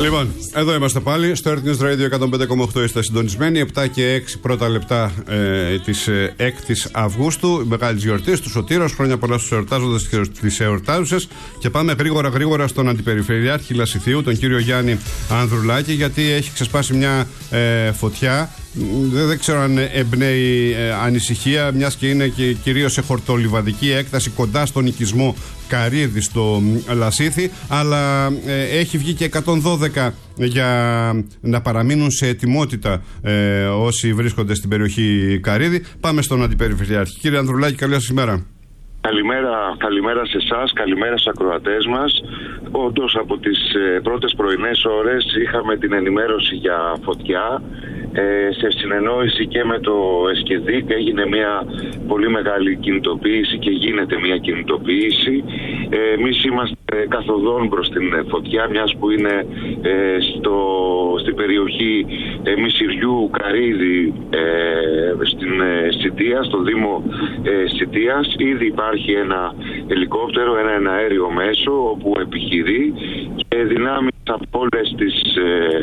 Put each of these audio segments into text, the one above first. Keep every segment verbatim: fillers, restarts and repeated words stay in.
Λοιπόν, εδώ είμαστε πάλι στο Earth News Radio εκατόν πέντε κόμμα οκτώ. Είστε συντονισμένοι. επτά και έξι πρώτα λεπτά ε, της έκτης Αυγούστου, η μεγάλη γιορτή του Σωτήρος. Χρόνια πολλά στους εορτάζοντες και τις εορτάζουσες. Και πάμε γρήγορα γρήγορα στον Αντιπεριφερειάρχη Λασιθίου, τον κύριο Γιάννη Ανδρουλάκη, γιατί έχει ξεσπάσει μια ε, φωτιά. Δεν, δεν ξέρω αν εμπνέει ε, ανησυχία, μιας και είναι και κυρίως σε χορτολιβαδική έκταση κοντά στον οικισμό Καρύδη στο Λασίθι, αλλά ε, έχει βγει και εκατόν δώδεκα για να παραμείνουν σε ετοιμότητα ε, όσοι βρίσκονται στην περιοχή Καρύδη. Πάμε στον Αντιπεριφερειάρχη. Κύριε Ανδρουλάκη, καλή σας ημέρα. Καλημέρα, καλημέρα σε εσάς, καλημέρα στους ακροατές μας. Όντως από τις ε, πρώτες πρωινές ώρες είχαμε την ενημέρωση για φωτιά. Ε, σε συνεννόηση και με το ΕΣΚΕΔΙΚ έγινε μια πολύ μεγάλη κινητοποίηση και γίνεται μια κινητοποίηση. Ε, εμείς είμαστε καθοδόν προς την φωτιά, μιας που είναι ε, στο, στην περιοχή ε, Μισηριού Καρύδη ε, στην ε, Σιτία, στο Δήμο ε, Σιτίας. Ήδη υπάρχει ένα ελικόπτερο, ένα εναέριο μέσο όπου επιχειρεί και δυνάμεις από όλες τις, ε,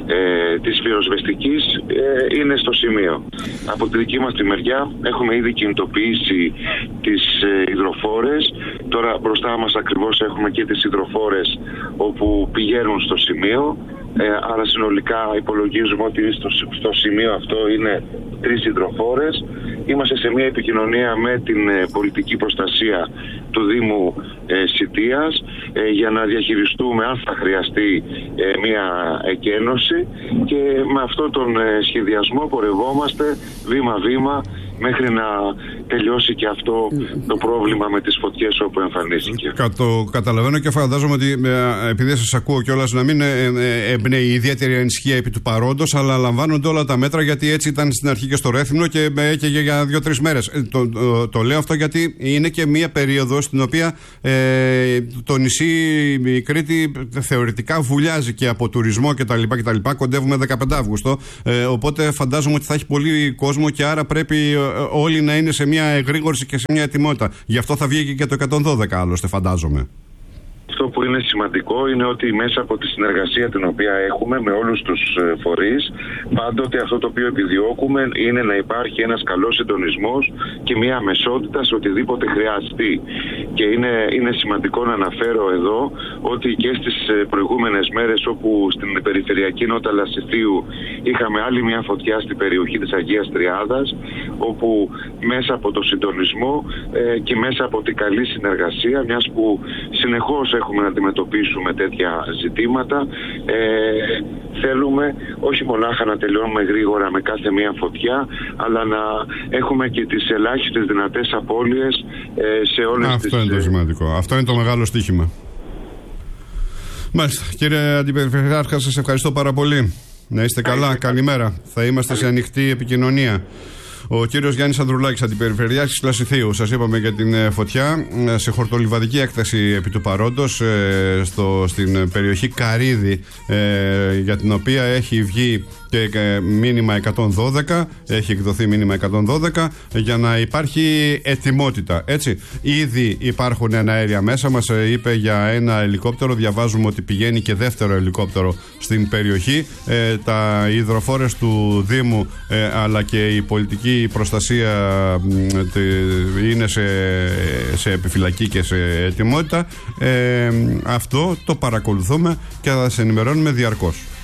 ε, της πυροσβεστικής ε, είναι στο σημείο. Από τη δική μας τη μεριά έχουμε ήδη κινητοποιήσει τις ε, υδροφόρες. Τώρα μπροστά μας ακριβώς έχουμε και τις υδροφόρες όπου πηγαίνουν στο σημείο. Ε, άρα συνολικά υπολογίζουμε ότι στο, στο σημείο αυτό είναι τρεις υδροφόρες. Είμαστε σε μια επικοινωνία με την ε, πολιτική προστασία του Δήμου ε, Σιτίας ε, για να διαχειριστούμε αν θα χρειαστεί ε, μια εκένωση, και με αυτόν τον ε, σχεδιασμό πορευόμαστε βήμα-βήμα μέχρι να τελειώσει και αυτό το πρόβλημα με τις φωτιές όπου εμφανίστηκε. Το καταλαβαίνω και φαντάζομαι ότι επειδή σας ακούω κιόλας να μην εμπνέει ιδιαίτερη ανησυχία επί του παρόντος, αλλά λαμβάνονται όλα τα μέτρα, γιατί έτσι ήταν στην αρχή και στο Ρέθυμνο και, και για δύο-τρεις μέρες. Το, το, το λέω αυτό γιατί είναι και μία περίοδος στην οποία ε, το νησί, η Κρήτη, θεωρητικά βουλιάζει και από τουρισμό κτλ. κτλ. Κοντεύουμε δεκαπέντε Αυγούστου, ε, οπότε φαντάζομαι ότι θα έχει πολύ κόσμο και άρα πρέπει όλοι να είναι σε μια εγρήγορση και σε μια ετοιμότητα. Γι' αυτό θα βγει και το εκατόν δώδεκα, άλλωστε, φαντάζομαι. Αυτό που είναι σημαντικό είναι ότι μέσα από τη συνεργασία την οποία έχουμε με όλους τους φορείς, πάντοτε αυτό το οποίο επιδιώκουμε είναι να υπάρχει ένας καλός συντονισμός και μια αμεσότητα σε οτιδήποτε χρειαστεί. Και είναι, είναι σημαντικό να αναφέρω εδώ ότι και στις προηγούμενες μέρες, όπου στην περιφερειακή νότα Λασιθίου είχαμε άλλη μια φωτιά στην περιοχή της Αγίας Τριάδας, όπου μέσα από το συντονισμό ε, και μέσα από την καλή συνεργασία, μιας που συνεχώς έχουμε να αντιμετωπίσουμε τέτοια ζητήματα, ε, θέλουμε όχι μονάχα να τελειώνουμε γρήγορα με κάθε μία φωτιά, αλλά να έχουμε και τις ελάχιστες δυνατές απώλειες ε, σε όλες Αυτό τις... Αυτό είναι το σημαντικό. Αυτό είναι το μεγάλο στοίχημα. Μάλιστα. Κύριε Αντιπεριφερειάρχα, σας ευχαριστώ πάρα πολύ. Να είστε καλά. Καλημέρα. Θα είμαστε σε ανοιχτή επικοινωνία. Ο κύριος Γιάννης Ανδρουλάκης, Αντιπεριφερειάρχης Λασιθίου. Σας είπαμε για την ε, φωτιά σε χορτολιβαδική έκταση επί του παρόντος ε, στο, στην περιοχή Καρύδη, ε, για την οποία έχει βγει και ε, μήνυμα εκατόν δώδεκα, έχει εκδοθεί μήνυμα εκατόν δώδεκα για να υπάρχει ετοιμότητα. Έτσι, ήδη υπάρχουν εναέρια μέσα. Μας ε, είπε για ένα ελικόπτερο, διαβάζουμε ότι πηγαίνει και δεύτερο ελικόπτερο στην περιοχή. Ε, τα υδροφόρες του Δήμου ε, αλλά και η πολιτική η προστασία είναι σε, σε επιφυλακή και σε ετοιμότητα. Ε, αυτό το παρακολουθούμε και θα σας ενημερώνουμε διαρκώς.